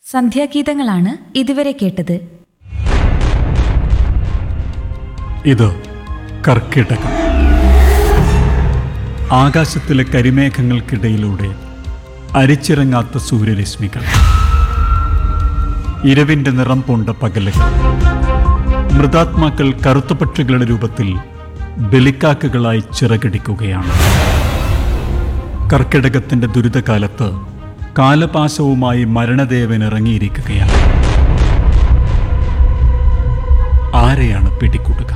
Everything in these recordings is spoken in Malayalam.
സന്ധ്യാഗീതങ്ങളാണ് ഇതുവരെ കേട്ടത്. ഇത് കർക്കിടകം. ആകാശത്തിലെ കരിമേഘങ്ങൾക്കിടയിലൂടെ അരിച്ചിറങ്ങാത്ത സൂര്യരശ്മികൾ, ഇരവിന്റെ നിറം പൂണ്ട പകലുകൾ, മൃതാത്മാക്കൾ കറുത്ത പക്ഷികളുടെ രൂപത്തിൽ ബലിക്കാക്കുകളായി ചിറകടിക്കുകയാണ്. കർക്കിടകത്തിന്റെ ദുരിതകാലത്ത് കാലപാശവുമായി മരണദേവൻ ഇറങ്ങിയിരിക്കുകയാണ്. ആരെയാണ് പിടികൂടുക?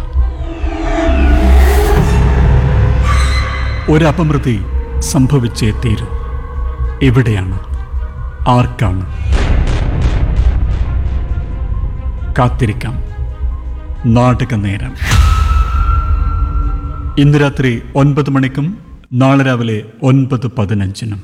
ഒരപമൃതി സംഭവിച്ചേ തീരൂ. എവിടെയാണ്? ആർക്കാണ്? കാത്തിരിക്കാം. നാടക നേരം ഇന്ന് രാത്രി 9 മണിക്കും നാളെ രാവിലെ 9:15.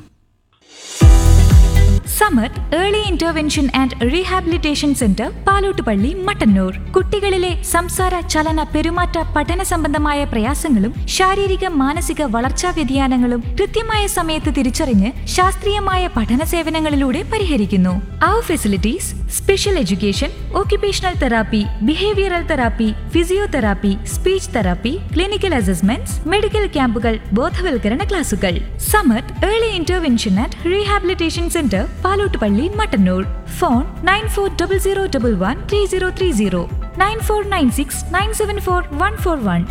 Samar early intervention and rehabilitation centre, Palottupalli, Mattannur. കുട്ടികളിലെ സംസാര, ചലന, പെരുമാറ്റ, പഠന സംബന്ധമായ പ്രയാസങ്ങളും ശാരീരിക മാനസിക വളർച്ചാ വ്യതിയാനങ്ങളും കൃത്യമായ സമയത്ത് തിരിച്ചറിഞ്ഞ് ശാസ്ത്രീയമായ പഠന സേവനങ്ങളിലൂടെ പരിഹരിക്കുന്നു. അവർ facilities: special education, occupational therapy, behavioral therapy, physiotherapy, speech therapy, clinical assessments, medical ക്യാമ്പുകൾ, ബോധവൽക്കരണ ക്ലാസുകൾ. Samar early intervention and rehabilitation centre, Palottupalli, Mattannur. Phone 9400113030, 9496974141.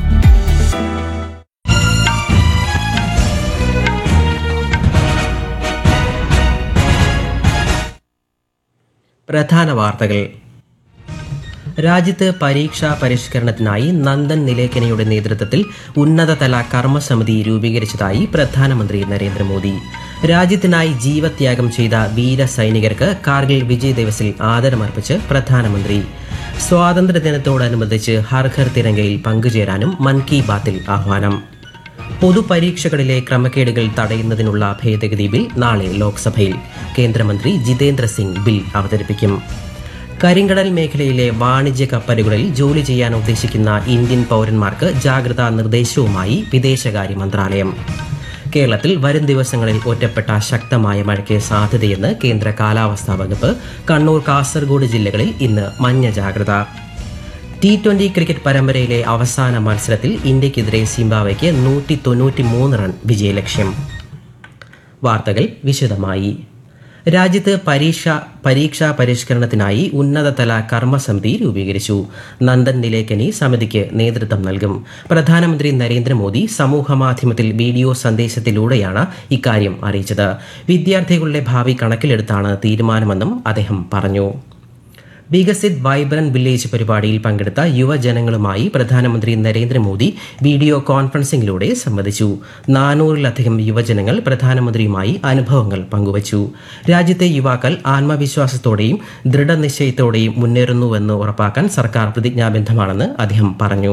പ്രധാന വാർത്തകൾ. രാജ്യത്ത് പരീക്ഷാ പരിഷ്കരണത്തിനായി നന്ദൻ നിലേക്കനിയുടെ നേതൃത്വത്തിൽ ഉന്നതതല കർമ്മസമിതി രൂപീകരിച്ചതായി പ്രധാനമന്ത്രി നരേന്ദ്രമോദി. രാജ്യത്തിനായി ജീവത്യാഗം ചെയ്ത വീര സൈനികർക്ക് കാർഗിൽ വിജയ് ദിവസിൽ ആദരമർപ്പിച്ച് പ്രധാനമന്ത്രി. സ്വാതന്ത്ര്യദിനത്തോടനുബന്ധിച്ച് ഹർ ഘർ തിരങ്കയിൽ പങ്കുചേരാനും മൻ കി ബാത്തിൽ ആഹ്വാനം. പൊതുപരീക്ഷകളിലെ ക്രമക്കേടുകൾ തടയുന്നതിനുള്ള ഭേദഗതി ബിൽ നാളെ ലോക്സഭയിൽ. കേന്ദ്രമന്ത്രി ജിതേന്ദ്ര സിംഗ് ബിൽ അവതരിപ്പിക്കും. കരിങ്കടൽ മേഖലയിലെ വാണിജ്യ കപ്പലുകളിൽ ജോലി ചെയ്യാൻ ഉദ്ദേശിക്കുന്ന ഇന്ത്യൻ പൗരന്മാർക്ക് ജാഗ്രതാ നിർദ്ദേശവുമായി വിദേശകാര്യ മന്ത്രാലയം. കേരളത്തിൽ വരും ദിവസങ്ങളിൽ ഒറ്റപ്പെട്ട ശക്തമായ മഴയ്ക്ക് സാധ്യതയെന്ന് കേന്ദ്ര കാലാവസ്ഥാ വകുപ്പ്. കണ്ണൂർ, കാസർഗോഡ് ജില്ലകളിൽ ഇന്ന് മഞ്ഞ ജാഗ്രത. T20 ക്രിക്കറ്റ് പരമ്പരയിലെ അവസാന മത്സരത്തിൽ ഇന്ത്യക്കെതിരെ സിംബാബ്വെക്ക് 193 റൺ വിജയലക്ഷ്യം. വാർത്തകൾ വിശദമായി. രാജ്യത്ത് പരീക്ഷാ പരിഷ്കരണത്തിനായി ഉന്നതതല കർമ്മസമിതി രൂപീകരിച്ചു. നന്ദൻ നിലേക്കനി സമിതിക്ക് നേതൃത്വം നൽകും. പ്രധാനമന്ത്രി നരേന്ദ്രമോദി സമൂഹമാധ്യമത്തിൽ വീഡിയോ സന്ദേശത്തിലൂടെയാണ് ഇക്കാര്യം അറിയിച്ചത്. വിദ്യാർത്ഥികളുടെ ഭാവി കണക്കിലെടുത്താണ് തീരുമാനമെന്നും അദ്ദേഹം പറഞ്ഞു. വികസിത് വൈബ്രന്റ് വില്ലേജ് പരിപാടിയിൽ പങ്കെടുത്ത യുവജനങ്ങളുമായി പ്രധാനമന്ത്രി നരേന്ദ്രമോദി വീഡിയോ കോൺഫറൻസിംഗിലൂടെ സംവദിച്ചു. 400-ലധികം യുവജനങ്ങൾ പ്രധാനമന്ത്രിയുമായി അനുഭവങ്ങൾ പങ്കുവച്ചു. രാജ്യത്തെ യുവാക്കൾ ആത്മവിശ്വാസത്തോടെയും ദൃഢനിശ്ചയത്തോടെയും മുന്നേറുന്നുവെന്ന് ഉറപ്പാക്കാൻ സർക്കാർ പ്രതിജ്ഞാബദ്ധമാണെന്ന് അദ്ദേഹം പറഞ്ഞു.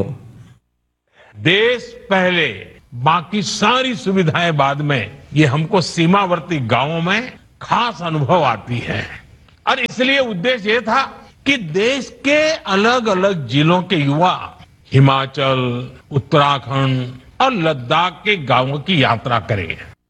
देश पहले, बाकी सारी सुविधाएं बाद में, ये हमको सीमावर्ती गांवों में खास अनुभव आती है. और इसलिए उद्देश्य ये था कि देश के अलग अलग जिलों के युवा हिमाचल, उत्तराखंड और लद्दाख के गांवों की यात्रा करें.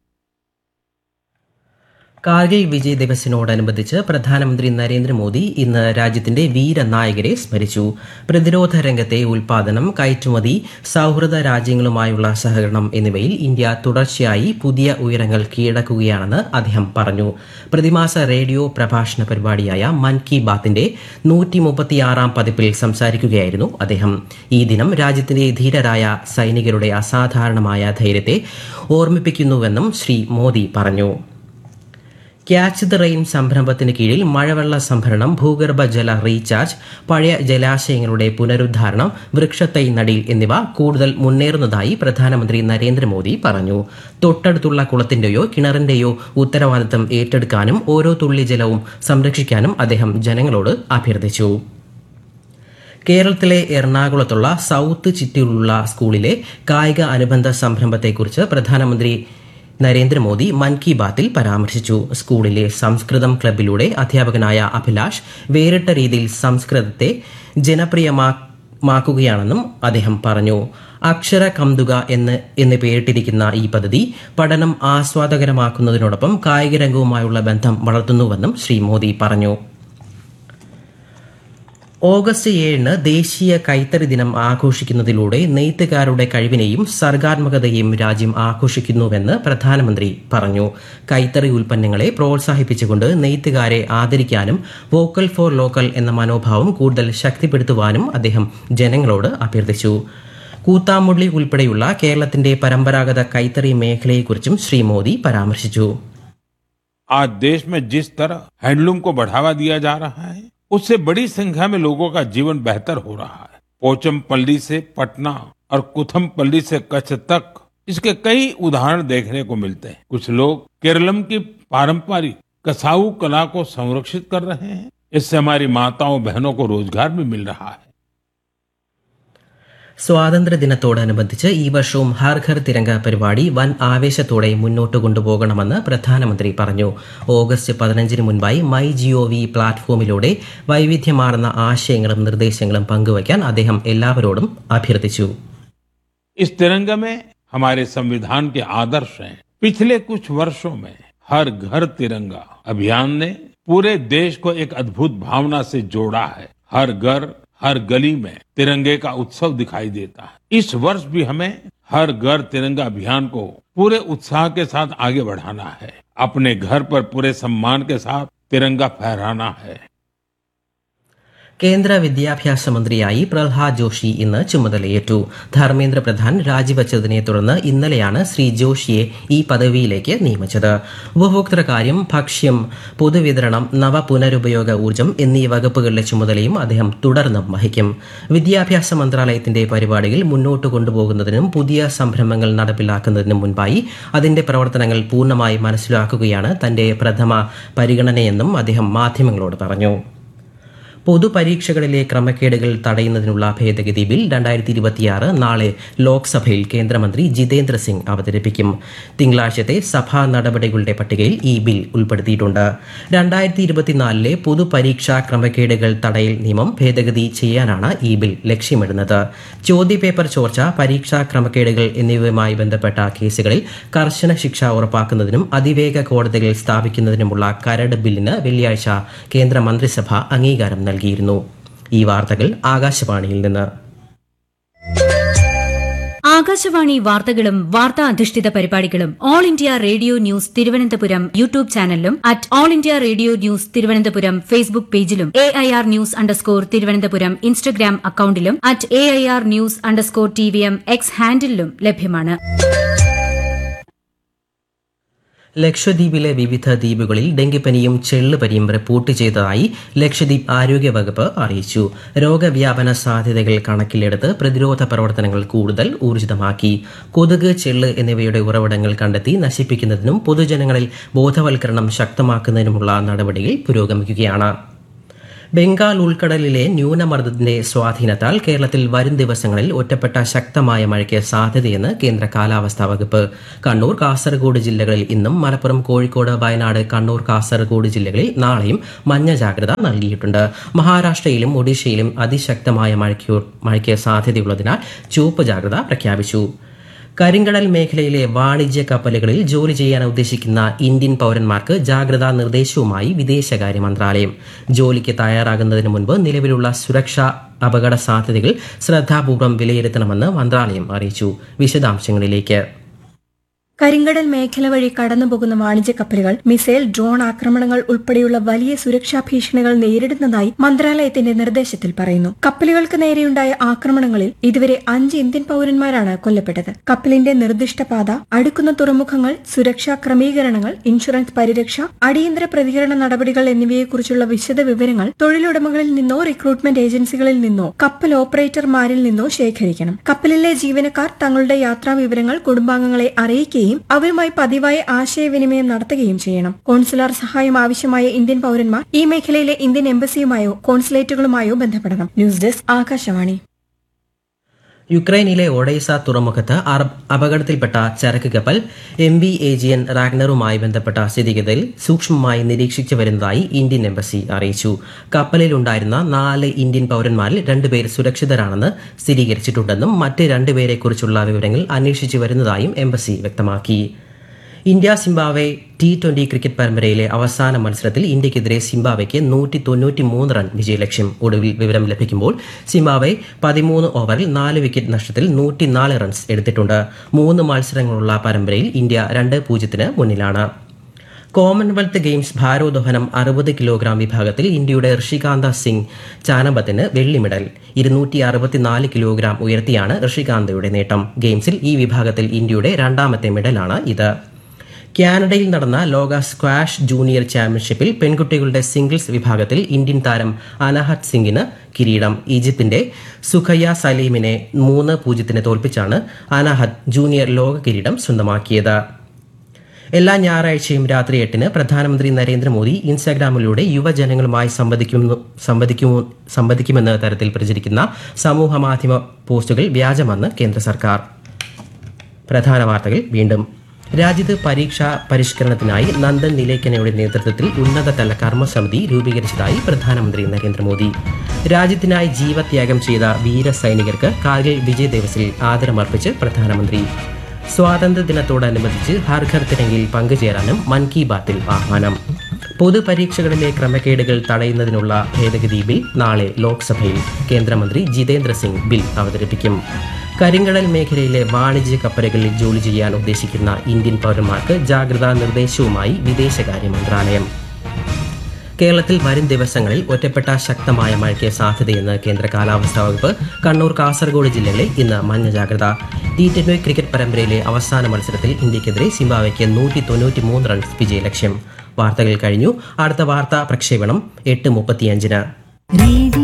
കാർഗിൽ വിജയ് ദിവസിനോടനുബന്ധിച്ച് പ്രധാനമന്ത്രി നരേന്ദ്രമോദി ഇന്ന് രാജ്യത്തിന്റെ വീരനായകരെ സ്മരിച്ചു. പ്രതിരോധ രംഗത്തെ ഉൽപാദനം, കയറ്റുമതി, സൗഹൃദ രാജ്യങ്ങളുമായുള്ള സഹകരണം എന്നിവയിൽ ഇന്ത്യ തുടർച്ചയായി പുതിയ ഉയരങ്ങൾ കീഴടക്കുകയാണെന്ന് അദ്ദേഹം പറഞ്ഞു. പ്രതിമാസ റേഡിയോ പ്രഭാഷണ പരിപാടിയായ മൻ കി ബാത്തിന്റെ 136-ാം പതിപ്പിൽ സംസാരിക്കുകയായിരുന്നു അദ്ദേഹം. ഈ ദിനം രാജ്യത്തിന്റെ ധീരരായ സൈനികരുടെ അസാധാരണമായ ധൈര്യത്തെ ഓർമ്മിപ്പിക്കുന്നുവെന്നും ശ്രീ മോദി പറഞ്ഞു. ക്യാച്ച് ദ റെയിൻ സംരംഭത്തിന് കീഴിൽ മഴവെള്ള സംഭരണം, ഭൂഗർഭജല റീചാർജ്, പഴയ ജലാശയങ്ങളുടെ പുനരുദ്ധാരണം, വൃക്ഷത്തൈ നടീൽ എന്നിവ കൂടുതൽ മുന്നേറുന്നതായി പ്രധാനമന്ത്രി നരേന്ദ്രമോദി പറഞ്ഞു. തൊട്ടടുത്തുള്ള കുളത്തിന്റെയോ കിണറിന്റെയോ ഉത്തരവാദിത്തം ഏറ്റെടുക്കാനും ഓരോ തുള്ളി ജലവും സംരക്ഷിക്കാനും അദ്ദേഹം ജനങ്ങളോട് അഭ്യർത്ഥിച്ചു. കേരളത്തിലെ എറണാകുളത്തുള്ള സൗത്ത് ചിറ്റൂരിലുള്ള സ്കൂളിലെ കായിക അനുബന്ധ സംരംഭത്തെക്കുറിച്ച് പ്രധാനമന്ത്രി നരേന്ദ്രമോദി മൻ കി ബാത്തിൽ പരാമർശിച്ചു. സ്കൂളിലെ സംസ്കൃതം ക്ലബിലൂടെ അധ്യാപകനായ അഭിലാഷ് വേറിട്ട രീതിയിൽ സംസ്കൃതത്തെ ജനപ്രിയമാക്കുകയാണെന്നും അദ്ദേഹം പറഞ്ഞു. അക്ഷര കംതുക എന്ന് പേരിട്ടിരിക്കുന്ന ഈ പദ്ധതി പഠനം ആസ്വാദകരമാക്കുന്നതിനോടൊപ്പം കായിക രംഗവുമായുള്ള ബന്ധം വളർത്തുന്നുവെന്നും ശ്രീ മോദി പറഞ്ഞു. ഓഗസ്റ്റ് 7 ദേശീയ കൈത്തറി ദിനം ആഘോഷിക്കുന്നതിലൂടെ നെയ്ത്തുകാരുടെ കഴിവിനെയും സർഗാത്മകതയെയും രാജ്യം ആഘോഷിക്കുന്നുവെന്ന് പ്രധാനമന്ത്രി പറഞ്ഞു. കൈത്തറി ഉൽപ്പന്നങ്ങളെ പ്രോത്സാഹിപ്പിച്ചുകൊണ്ട് നെയ്ത്തുകാരെ ആദരിക്കാനും വോക്കൽ ഫോർ ലോക്കൽ എന്ന മനോഭാവം കൂടുതൽ ശക്തിപ്പെടുത്തുവാനും അദ്ദേഹം ജനങ്ങളോട് അഭ്യർത്ഥിച്ചു. കൂത്താമുള്ളി ഉൾപ്പെടെയുള്ള കേരളത്തിന്റെ പരമ്പരാഗത കൈത്തറി മേഖലയെക്കുറിച്ചും ശ്രീ മോദി പരാമർശിച്ചു. आज देश में जिस तरह हैंडलूम को बढ़ावा दिया जा रहा है, उससे बड़ी संख्या में लोगों का जीवन बेहतर हो रहा है. पोचमपल्ली से पटना और कुथमपल्ली से कच्छ तक इसके कई उदाहरण देखने को मिलते हैं. कुछ लोग केरलम की पारंपरिक कसाऊ कला को संरक्षित कर रहे हैं. इससे हमारी माताओं बहनों को रोजगार भी मिल रहा है. സ്വാതന്ത്ര്യദിനത്തോടനുബന്ധിച്ച് ഈ വർഷവും ഹർ ഘർ തിരങ്ക പരിപാടി വൻ ആവേശത്തോടെ മുന്നോട്ട് കൊണ്ടുപോകണമെന്ന് പ്രധാനമന്ത്രി പറഞ്ഞു. ഓഗസ്റ്റ് 15 മുൻപായി മൈ GOV പ്ലാറ്റ്ഫോമിലൂടെ വൈവിധ്യമാർന്ന ആശയങ്ങളും നിർദ്ദേശങ്ങളും പങ്കുവയ്ക്കാൻ അദ്ദേഹം എല്ലാവരോടും അഭ്യർത്ഥിച്ചു. इस तिरंगे में हमारे संविधान के आदर्श हैं. पिछले कुछ वर्षों में हर घर तिरंगा अभियान ने पूरे देश को एक अद्भुत भावना से जोड़ा है. हर घर हर गली में तिरंगे का उत्सव दिखाई देता है. इस वर्ष भी हमें हर घर तिरंगा अभियान को पूरे उत्साह के साथ आगे बढ़ाना है. अपने घर पर पूरे सम्मान के साथ तिरंगा फहराना है. കേന്ദ്ര വിദ്യാഭ്യാസ മന്ത്രിയായി പ്രഹ്ലാദ് ജോഷി ഇന്ന് ചുമതലയേറ്റു. ധർമ്മേന്ദ്ര പ്രധാൻ രാജിവച്ചതിനെ തുടർന്ന് ഇന്നലെയാണ് ശ്രീ ജോഷിയെ ഈ പദവിയിലേക്ക് നിയമിച്ചത്. ഉപഭോക്തൃകാര്യം, ഭക്ഷ്യം, പൊതുവിതരണം, നവപുനരുപയോഗ ഊർജ്ജം എന്നീ വകുപ്പുകളിലെ ചുമതലയും അദ്ദേഹം തുടർന്നും വഹിക്കും. വിദ്യാഭ്യാസ മന്ത്രാലയത്തിന്റെ പരിപാടികൾ മുന്നോട്ട് കൊണ്ടുപോകുന്നതിനും പുതിയ സംരംഭങ്ങൾ നടപ്പിലാക്കുന്നതിനും മുൻപായി അതിന്റെ പ്രവർത്തനങ്ങൾ പൂർണ്ണമായി മനസ്സിലാക്കുകയാണ് തന്റെ പ്രഥമ പരിഗണനയെന്നും അദ്ദേഹം മാധ്യമങ്ങളോട് പറഞ്ഞു. പൊതുപരീക്ഷകളിലെ ക്രമക്കേടുകൾ തടയുന്നതിനുള്ള ഭേദഗതി ബിൽ 2026 നാളെ ലോക്സഭയിൽ കേന്ദ്രമന്ത്രി ജിതേന്ദ്ര സിംഗ് അവതരിപ്പിക്കും. തിങ്കളാഴ്ചത്തെ സഭാ നടപടികളുടെ പട്ടികയിൽ ഈ ബിൽ ഉൾപ്പെടുത്തിയിട്ടുണ്ട്. 2024 പൊതുപരീക്ഷാ ക്രമക്കേടുകൾ തടയൽ നിയമം ഭേദഗതി ചെയ്യാനാണ് ഈ ബിൽ ലക്ഷ്യമിടുന്നത്. ചോദ്യപേപ്പർ ചോർച്ച, പരീക്ഷാ ക്രമക്കേടുകൾ എന്നിവയുമായി ബന്ധപ്പെട്ട കേസുകളിൽ കർശന ശിക്ഷ ഉറപ്പാക്കുന്നതിനും അതിവേഗ കോടതികൾ സ്ഥാപിക്കുന്നതിനുമുള്ള കരട് ബില്ലിന് വെള്ളിയാഴ്ച കേന്ദ്ര മന്ത്രിസഭ അംഗീകാരം നൽകിയിരുന്നു. ഈ വാർത്തകൾ ആകാശവാണിയിൽ നിന്ന്. ആകാശവാണി വാർത്തകളും വാർത്താ അധിഷ്ഠിത പരിപാടികളും all India radio news Thiruvananthapuram YouTube ചാനലിലും @all India radio news Thiruvananthapuram Facebook പേജിലും AIR ന്യൂസ് _തിരുവനന്തപുരം ഇൻസ്റ്റഗ്രാം അക്കൌണ്ടിലും @AIR ന്യൂസ് _TVM X ഹാൻഡിലും ലഭ്യമാണ്. ലക്ഷദ്വീപിലെ വിവിധ ദ്വീപുകളിൽ ഡെങ്കിപ്പനിയും ചെള്ളുപനിയും റിപ്പോർട്ട് ചെയ്തതായി ലക്ഷദ്വീപ് ആരോഗ്യവകുപ്പ് അറിയിച്ചു. രോഗവ്യാപന സാധ്യതകൾ കണക്കിലെടുത്ത് പ്രതിരോധ പ്രവർത്തനങ്ങൾ കൂടുതൽ ഊർജിതമാക്കി. കൊതുക്, ചെള്ള് എന്നിവയുടെ ഉറവിടങ്ങൾ കണ്ടെത്തി നശിപ്പിക്കുന്നതിനും പൊതുജനങ്ങളിൽ ബോധവൽക്കരണം ശക്തമാക്കുന്നതിനുമുള്ള നടപടികൾ പുരോഗമിക്കുകയാണ്. ബംഗാൾ ഉൾക്കടലിലെ ന്യൂനമർദ്ദത്തിന്റെ സ്വാധീനത്താൽ കേരളത്തിൽ വരും ദിവസങ്ങളിൽ ഒറ്റപ്പെട്ട ശക്തമായ മഴയ്ക്ക് സാധ്യതയെന്ന് കേന്ദ്ര കാലാവസ്ഥാ വകുപ്പ്. കണ്ണൂർ, കാസർഗോഡ് ജില്ലകളിൽ ഇന്നും, മലപ്പുറം, കോഴിക്കോട്, വയനാട്, കണ്ണൂർ, കാസർഗോഡ് ജില്ലകളിൽ നാളെയും മഞ്ഞ ജാഗ്രത നൽകിയിട്ടുണ്ട്. മഹാരാഷ്ട്രയിലും ഒഡീഷയിലും അതിശക്തമായ മഴയ്ക്ക് സാധ്യതയുള്ളതിനാൽ ചുവപ്പ് ജാഗ്രത പ്രഖ്യാപിച്ചു. കരിങ്കടൽ മേഖലയിലെ വാണിജ്യ കപ്പലുകളിൽ ജോലി ചെയ്യാൻ ഉദ്ദേശിക്കുന്ന ഇന്ത്യൻ പൌരന്മാർക്ക് ജാഗ്രതാ നിർദ്ദേശവുമായി വിദേശകാര്യ മന്ത്രാലയം. ജോലിക്ക് തയ്യാറാകുന്നതിന് മുൻപ് നിലവിലുള്ള സുരക്ഷാ അപകട സാധ്യതകൾ ശ്രദ്ധാപൂർവ്വം വിലയിരുത്തണമെന്ന് മന്ത്രാലയം അറിയിച്ചു. വിശദാംശങ്ങളിലേക്ക്. കരിങ്കടൽ മേഖല വഴി കടന്നുപോകുന്ന വാണിജ്യ കപ്പലുകൾ മിസൈൽ, ഡ്രോൺ ആക്രമണങ്ങൾ ഉൾപ്പെടെയുള്ള വലിയ സുരക്ഷാ ഭീഷണികൾ നേരിടുന്നതായി മന്ത്രാലയത്തിന്റെ നിർദ്ദേശത്തിൽ പറയുന്നു. കപ്പലുകൾക്ക് നേരെയുണ്ടായ ആക്രമണങ്ങളിൽ ഇതുവരെ 5 ഇന്ത്യൻ പൌരന്മാരാണ് കൊല്ലപ്പെട്ടത്. കപ്പലിന്റെ നിർദ്ദിഷ്ട പാത, അടുക്കുന്ന തുറമുഖങ്ങൾ, സുരക്ഷാ ക്രമീകരണങ്ങൾ, ഇൻഷുറൻസ് പരിരക്ഷ, അടിയന്തര പ്രതികരണ നടപടികൾ എന്നിവയെക്കുറിച്ചുള്ള വിശദ വിവരങ്ങൾ തൊഴിലുടമകളിൽ നിന്നോ റിക്രൂട്ട്മെന്റ് ഏജൻസികളിൽ നിന്നോ കപ്പൽ ഓപ്പറേറ്റർമാരിൽ നിന്നോ ശേഖരിക്കണം. കപ്പലിലെ ജീവനക്കാർ തങ്ങളുടെ യാത്രാ വിവരങ്ങൾ കുടുംബാംഗങ്ങളെ അറിയിക്കുകയും അവരുമായി പതിവായ ആശയവിനിമയം നടത്തുകയും ചെയ്യണം. കോൺസുലാർ സഹായം ആവശ്യമായ ഇന്ത്യൻ പൌരന്മാർ ഈ മേഖലയിലെ ഇന്ത്യൻ എംബസിയുമായോ കോൺസുലേറ്റുകളുമായോ ബന്ധപ്പെടണം. News desk, Akashvani. യുക്രൈനിലെ ഒഡേസ തുറമുഖത്ത് അപകടത്തിൽപ്പെട്ട ചരക്ക് കപ്പൽ MV ഏജിയൻ റാഗ്നറുമായി ബന്ധപ്പെട്ട സ്ഥിതിഗതിയിൽ സൂക്ഷ്മമായി നിരീക്ഷിച്ചു വരുന്നതായി ഇന്ത്യൻ എംബസി അറിയിച്ചു. കപ്പലിലുണ്ടായിരുന്ന 4 ഇന്ത്യൻ പൌരന്മാരിൽ 2 പേർ സുരക്ഷിതരാണെന്ന് സ്ഥിരീകരിച്ചിട്ടുണ്ടെന്നും മറ്റ് 2 പേരെക്കുറിച്ചുള്ള വിവരങ്ങൾ അന്വേഷിച്ചു വരുന്നതായും എംബസി വ്യക്തമാക്കി. ഇന്ത്യ സിംബാബ്വെ T20 ക്രിക്കറ്റ് പരമ്പരയിലെ അവസാന മത്സരത്തിൽ ഇന്ത്യക്കെതിരെ സിംബാബ്വെക്ക് 193 റൺ വിജയലക്ഷ്യം. ഒടുവിൽ വിവരം ലഭിക്കുമ്പോൾ സിംബാബ്വെ 13 ഓവറിൽ 4 വിക്കറ്റ് നഷ്ടത്തിൽ 104 റൺസ് എടുത്തിട്ടുണ്ട്. 3 മത്സരങ്ങളുള്ള പരമ്പരയിൽ ഇന്ത്യ 2-0 മുന്നിലാണ്. കോമൺവെൽത്ത് ഗെയിംസ് ഭാരോദ്വഹനം 60 കിലോഗ്രാം വിഭാഗത്തിൽ ഇന്ത്യയുടെ ഋഷികാന്ത സിംഗ് ചാനബത്തിന് വെള്ളി മെഡൽ. 264 കിലോഗ്രാം ഉയർത്തിയാണ് ഋഷികാന്തയുടെ നേട്ടം. ഗെയിംസിൽ ഈ വിഭാഗത്തിൽ ഇന്ത്യയുടെ രണ്ടാമത്തെ മെഡലാണ് ഇത്. കാനഡയിൽ നടന്ന ലോക സ്ക്വാഷ് ജൂനിയർ ചാമ്പ്യൻഷിപ്പിൽ പെൺകുട്ടികളുടെ സിംഗിൾസ് വിഭാഗത്തിൽ ഇന്ത്യൻ താരം അനാഹത് സിംഗിന് കിരീടം. ഈജിപ്തിന്റെ സുഖയ്യ സലീമിനെ 3-0 തോൽപ്പിച്ചാണ് അനാഹത് ജൂനിയർ ലോക കിരീടം സ്വന്തമാക്കിയത്. എല്ലാ ഞായറാഴ്ചയും രാത്രി 8-ന് പ്രധാനമന്ത്രി നരേന്ദ്രമോദി ഇൻസ്റ്റാഗ്രാമിലൂടെ യുവജനങ്ങളുമായി സംവദിക്കുമെന്ന തരത്തിൽ പ്രചരിക്കുന്ന സമൂഹ മാധ്യമ പോസ്റ്റുകൾ വ്യാജമെന്ന് കേന്ദ്ര സർക്കാർ. പ്രധാന വാർത്തകൾ വീണ്ടും. രാജ്യത്ത് പരീക്ഷാ പരിഷ്കരണത്തിനായി നന്ദൻ നിലേക്കനയുടെ നേതൃത്വത്തിൽ ഉന്നതതല കർമ്മസമിതി രൂപീകരിച്ചതായി പ്രധാനമന്ത്രി നരേന്ദ്രമോദി. രാജ്യത്തിനായി ജീവത്യാഗം ചെയ്ത വീര സൈനികർക്ക് കാർഗിൽ വിജയ് ദിവസിൽ ആദരമർപ്പിച്ച് പ്രധാനമന്ത്രി. സ്വാതന്ത്ര്യദിനത്തോടനുബന്ധിച്ച് ഹർ ഘർ തിരങ്കിൽ പങ്കുചേരാനും മൻ കി ബാത്തിൽ ആഹ്വാനം. പൊതുപരീക്ഷകളിലെ ക്രമക്കേടുകൾ തടയുന്നതിനുള്ള ഭേദഗതി ബിൽ നാളെ ലോക്സഭയിൽ. കേന്ദ്രമന്ത്രി ജിതേന്ദ്ര സിംഗ് ബിൽ അവതരിപ്പിക്കും. കരിങ്കടൽ മേഖലയിലെ വാണിജ്യ കപ്പലുകളിൽ ജോലി ചെയ്യാൻ ഉദ്ദേശിക്കുന്ന ഇന്ത്യൻ പൗരന്മാർക്ക് ജാഗ്രതാ നിർദ്ദേശവുമായി വിദേശകാര്യ മന്ത്രാലയം. കേരളത്തിൽ വരും ദിവസങ്ങളിൽ ഒറ്റപ്പെട്ട ശക്തമായ മഴയ്ക്ക് സാധ്യതയെന്ന് കേന്ദ്ര കാലാവസ്ഥാ വകുപ്പ്. കണ്ണൂർ, കാസർഗോഡ് ജില്ലകളിൽ ഇന്ന് മഞ്ഞ ജാഗ്രത. T20 ക്രിക്കറ്റ് പരമ്പരയിലെ അവസാന മത്സരത്തിൽ ഇന്ത്യക്കെതിരെ സിംബാബ്വെക്ക് 193 റൺസ് വിജയലക്ഷ്യം. വാർത്തകൾ കഴിഞ്ഞു. അടുത്ത വാർത്താ പ്രക്ഷേപണം 8:35-ന്.